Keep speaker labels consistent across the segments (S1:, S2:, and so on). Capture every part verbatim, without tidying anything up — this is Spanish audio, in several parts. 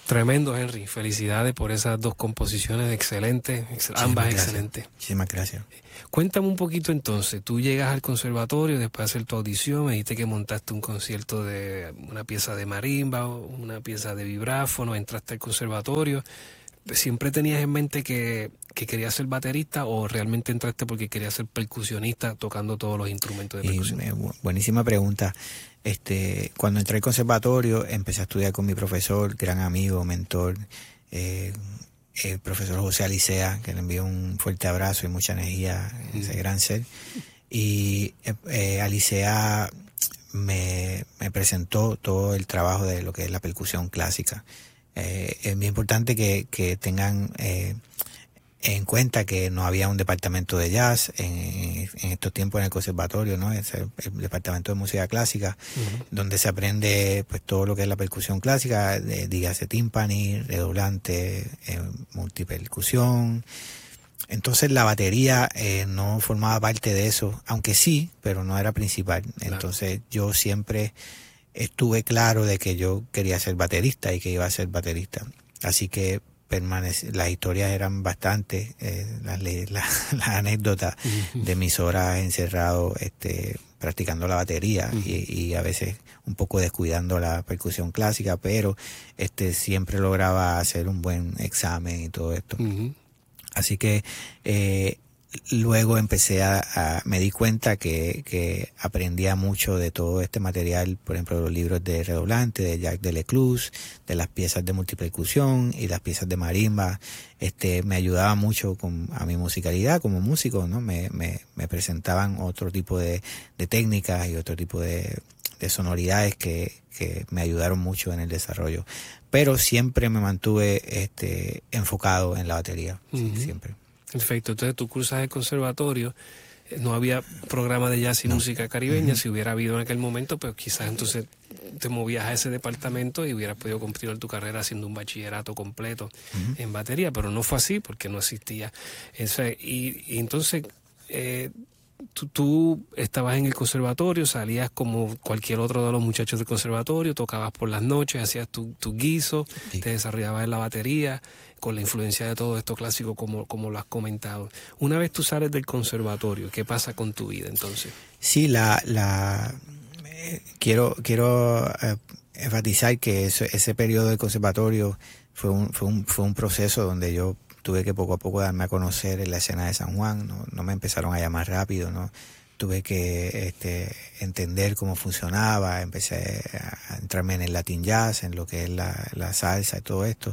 S1: Tremendo, Henry. Felicidades por esas dos composiciones excelentes, ex ambas
S2: gracias.
S1: excelentes.
S2: Muchísimas gracias.
S1: Cuéntame un poquito entonces, tú llegas al conservatorio, después de hacer tu audición, me dijiste que montaste un concierto de una pieza de marimba, una pieza de vibráfono, entraste al conservatorio. ¿Siempre tenías en mente que, que querías ser baterista o realmente entraste porque querías ser percusionista tocando todos los instrumentos de percusión?
S2: Y, eh, buenísima pregunta. Este, cuando entré al conservatorio empecé a estudiar con mi profesor, gran amigo, mentor, eh, el profesor José Alicea, que le envío un fuerte abrazo y mucha energía a ese gran ser. Y eh, Alicea me, me presentó todo el trabajo de lo que es la percusión clásica. Eh, es muy importante que, que tengan eh, en cuenta que no había un departamento de jazz en, en estos tiempos en el conservatorio, ¿no? Es el, el departamento de música clásica, uh-huh. donde se aprende pues todo lo que es la percusión clásica, de, dígase timpani, redoblante, eh, multipercusión. Entonces la batería eh, no formaba parte de eso, aunque sí, pero no era principal. Claro. Entonces yo siempre estuve claro de que yo quería ser baterista y que iba a ser baterista. Así que permanece, las historias eran bastante, eh, las la, la anécdotas uh-huh. de mis horas encerrado este, practicando la batería uh-huh. y, y a veces un poco descuidando la percusión clásica, pero este siempre lograba hacer un buen examen y todo esto. Uh-huh. Así que eh, luego empecé a, a, me di cuenta que, que aprendía mucho de todo este material, por ejemplo, los libros de redoblante, de Jacques Delecluse, de las piezas de multipercusión y las piezas de marimba. Este, me ayudaba mucho con, a mi musicalidad como músico, ¿no? Me, me, me presentaban otro tipo de, de técnicas y otro tipo de, de sonoridades que, que me ayudaron mucho en el desarrollo. Pero siempre me mantuve este, enfocado en la batería, uh-huh. sí, siempre.
S1: Perfecto, entonces tú cursas el conservatorio, no había programa de jazz y no. música caribeña, uh-huh. si hubiera habido en aquel momento, pues quizás entonces te movías a ese departamento y hubieras podido continuar tu carrera haciendo un bachillerato completo uh-huh. en batería, pero no fue así porque no existía. Eso, y, y entonces eh, tú, tú estabas en el conservatorio, salías como cualquier otro de los muchachos del conservatorio, tocabas por las noches, hacías tu, tu guiso, sí. te desarrollabas en la batería, con la influencia de todo esto clásico como, como lo has comentado. Una vez tú sales del conservatorio, ¿qué pasa con tu vida entonces?
S2: Sí, la, la eh, quiero, quiero eh, enfatizar que eso, ese periodo del conservatorio fue un, fue un, fue un proceso donde yo tuve que poco a poco darme a conocer en la escena de San Juan, no, no me empezaron a llamar rápido, ¿no? Tuve que este, entender cómo funcionaba, empecé a entrarme en el Latin Jazz, en lo que es la, la salsa y todo esto.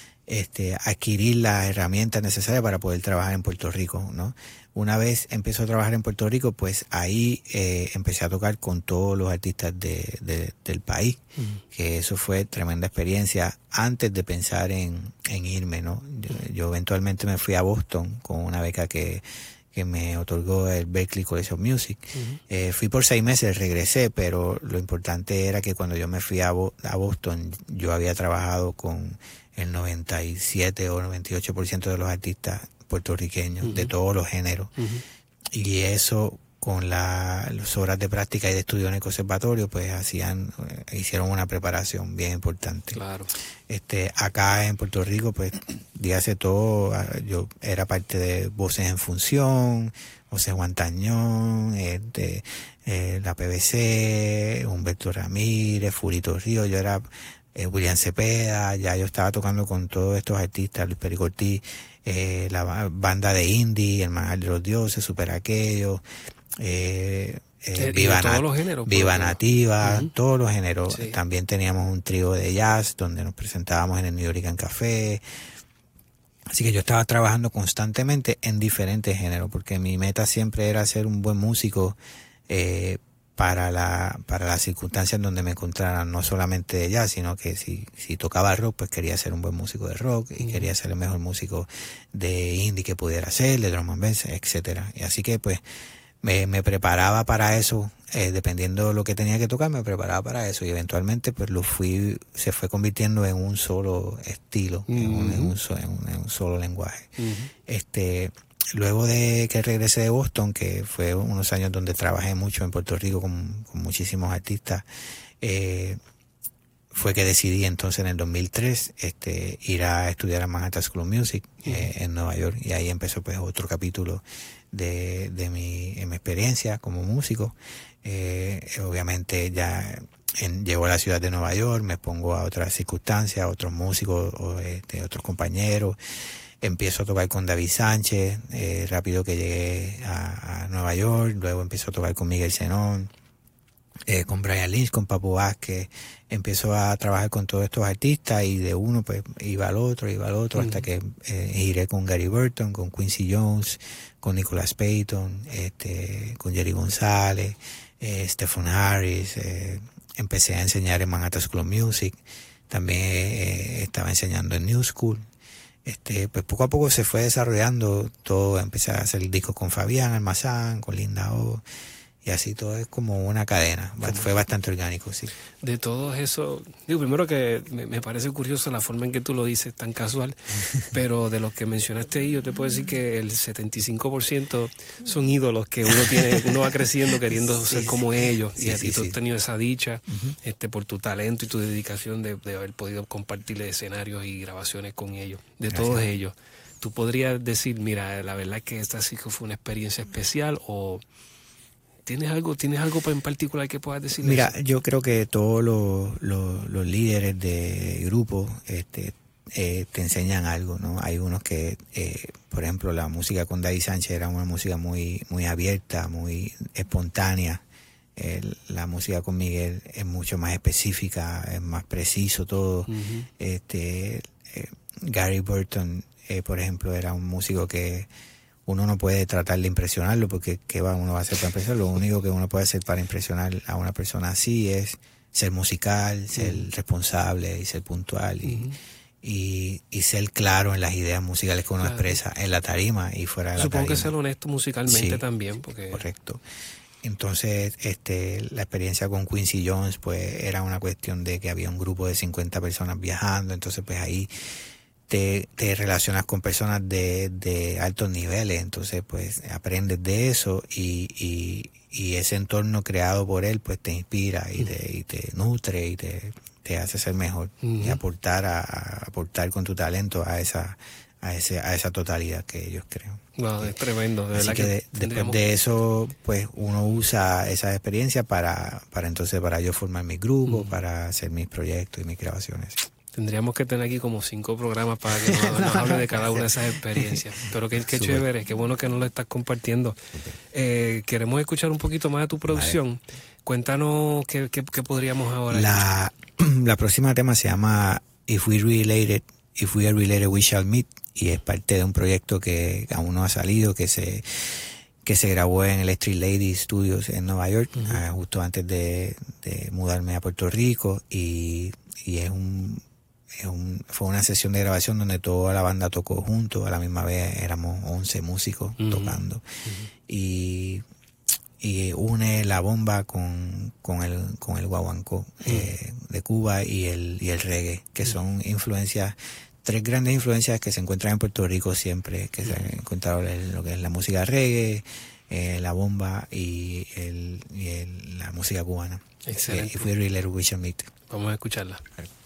S2: Este, adquirir las herramientas necesarias para poder trabajar en Puerto Rico, ¿no? Una vez empecé a trabajar en Puerto Rico, pues ahí eh, empecé a tocar con todos los artistas de, de, del país, uh-huh. que eso fue tremenda experiencia antes de pensar en, en irme, ¿no? Yo, yo eventualmente me fui a Boston con una beca que, que me otorgó el Berklee College of Music. Uh-huh. Eh, fui por seis meses, regresé, pero lo importante era que cuando yo me fui a, Bo- a Boston, yo había trabajado con el noventa y siete o noventa y ocho por ciento de los artistas puertorriqueños, uh-huh. de todos los géneros. Uh-huh. Y eso, con la, las horas de práctica y de estudio en el conservatorio, pues hacían, eh, hicieron una preparación bien importante.
S1: Claro.
S2: Este, acá en Puerto Rico, pues, dígase todo, yo era parte de Voces en Función, José Juan Tañón, este, eh, la P B C, Humberto Ramírez, Furito Río, yo era eh, William Cepeda, ya yo estaba tocando con todos estos artistas, Luis Perico Ortiz, eh, la banda de indie, El Manjar de los Dioses, Super Aquello, eh, eh, Viva,
S1: todos los géneros,
S2: Viva Nativa, uh-huh. todos los géneros.
S1: Sí.
S2: También teníamos un trío de jazz donde nos presentábamos en el New York Café. Así que yo estaba trabajando constantemente en diferentes géneros, porque mi meta siempre era ser un buen músico eh, para la para las circunstancias donde me encontrara, no solamente de jazz, sino que si, si tocaba rock, pues quería ser un buen músico de rock y uh-huh. quería ser el mejor músico de indie que pudiera ser, de drum and bass, etcétera. Y así que pues me, me preparaba para eso, eh, dependiendo de lo que tenía que tocar, me preparaba para eso y eventualmente pues lo fui, se fue convirtiendo en un solo estilo, uh-huh. en, un, en, un, en, un, en un solo lenguaje. Uh-huh. Este, luego de que regresé de Boston, que fue unos años donde trabajé mucho en Puerto Rico con, con muchísimos artistas, eh, fue que decidí entonces en el dos mil tres este, ir a estudiar a Manhattan School of Music eh, en Nueva York, y ahí empezó pues otro capítulo de, de, mi, de mi experiencia como músico. Eh, obviamente ya en, llego a la ciudad de Nueva York, me pongo a otras circunstancias, a otros músicos, o, este, otros compañeros. Empiezo a tocar con David Sánchez, eh, rápido que llegué a, a Nueva York. Luego empiezo a tocar con Miguel Zenón, eh, con Brian Lynch, con Papo Vázquez. Empiezo a trabajar con todos estos artistas, y de uno pues iba al otro, iba al otro, uh-huh. hasta que eh, giré con Gary Burton, con Quincy Jones, con Nicholas Payton, este, con Jerry González, eh, Stephen Harris. Eh, empecé a enseñar en Manhattan School of Music. También eh, estaba enseñando en New School. Este, pues poco a poco se fue desarrollando todo. Empecé a hacer discos con Fabián Almazán, con Linda O, y así todo es como una cadena. Fue bastante orgánico, sí.
S1: De todo eso, digo, primero que me, me parece curioso la forma en que tú lo dices, tan casual, pero de los que mencionaste ahí, yo te puedo decir que el setenta y cinco por ciento son ídolos que uno tiene, uno va creciendo queriendo sí, ser como ellos, sí, y, sí, y tú sí. has tenido esa dicha uh-huh. este, por tu talento y tu dedicación de, de haber podido compartir escenarios y grabaciones con ellos, de Gracias. Todos ellos. Tú podrías decir, mira, la verdad es que esta sí fue una experiencia especial, o ¿Tienes algo, ¿Tienes algo en particular que puedas decir?
S2: Mira,
S1: eso?
S2: Yo creo que todos los, los, los líderes de grupo este, eh, te enseñan algo, ¿no? Hay unos que, eh, por ejemplo, la música con David Sánchez era una música muy, muy abierta, muy espontánea. El, la música con Miguel es mucho más específica, es más preciso todo. Uh-huh. este eh, Gary Burton, eh, por ejemplo, era un músico que uno no puede tratar de impresionarlo, porque ¿qué va uno va a hacer para impresionarlo? Lo único que uno puede hacer para impresionar a una persona así es ser musical, ser uh-huh. responsable y ser puntual y, uh-huh. y, y ser claro en las ideas musicales que uno claro. expresa en la tarima y fuera de la
S1: Supongo
S2: tarima.
S1: que ser honesto musicalmente
S2: sí,
S1: también. Porque...
S2: correcto. Entonces, este, la experiencia con Quincy Jones, pues era una cuestión de que había un grupo de cincuenta personas viajando, entonces pues ahí Te, te relacionas con personas de, de altos niveles, entonces pues aprendes de eso, y, y, y ese entorno creado por él pues te inspira y, uh-huh. te, y te nutre y te, te hace ser mejor uh-huh. y aportar a, a aportar con tu talento a esa a ese a esa totalidad que ellos crean.
S1: Wow, es tremendo, de
S2: Así
S1: verdad
S2: que,
S1: que
S2: de, después de eso pues uno usa esa experiencia para para entonces para yo formar mi grupo, uh-huh. para hacer mis proyectos y mis grabaciones.
S1: Tendríamos que tener aquí como cinco programas para que nos, nos hable de cada una de esas experiencias. Pero qué, qué chévere, qué bueno que nos lo estás compartiendo. Eh, queremos escuchar un poquito más de tu producción. Vale. Cuéntanos qué, qué, qué podríamos ahora
S2: la, la próxima tema se llama If We Related, If We Are Related We Shall Meet, y es parte de un proyecto que aún no ha salido, que se que se grabó en el Street Lady Studios en Nueva York, uh-huh. uh, justo antes de, de mudarme a Puerto Rico, y, y es un Un, fue una sesión de grabación donde toda la banda tocó junto, a la misma vez éramos once músicos uh-huh. tocando uh-huh. y, y une la bomba con, con el con el guaguancó uh-huh. eh, de Cuba y el y el reggae, que uh-huh. son influencias, tres grandes influencias que se encuentran en Puerto Rico siempre, que uh-huh. se han encontrado en lo que es la música reggae, eh, la bomba y, el, y el, la música cubana.
S1: Excelente.
S2: Eh, If We Really We Shall Meet.
S1: Vamos a escucharla.
S2: Claro.